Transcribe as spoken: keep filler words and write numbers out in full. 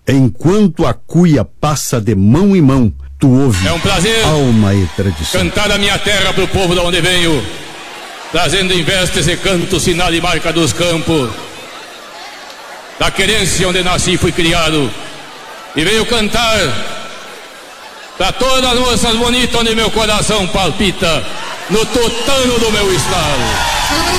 Enquanto a cuia passa de mão em mão, tu ouve É um prazer alma e tradição. cantar a minha terra pro povo da onde venho, trazendo em vestes e canto, sinal e marca dos campos, da querência onde nasci e fui criado. E venho cantar pra todas as moças bonitas onde meu coração palpita, no tutano do meu estado.